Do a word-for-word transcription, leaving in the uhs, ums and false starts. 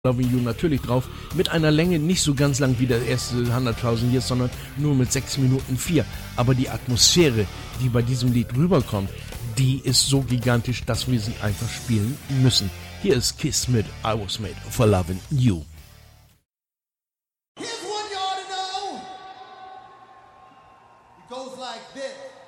Loving You natürlich drauf, mit einer Länge nicht so ganz lang wie der erste hunderttausend Years, sondern nur mit sechs Minuten vier. Aber die Atmosphäre, die bei diesem Lied rüberkommt, die ist so gigantisch, dass wir sie einfach spielen müssen. Hier ist Kiss mit I Was Made for Loving You. Here's one you ought to know. It goes like this.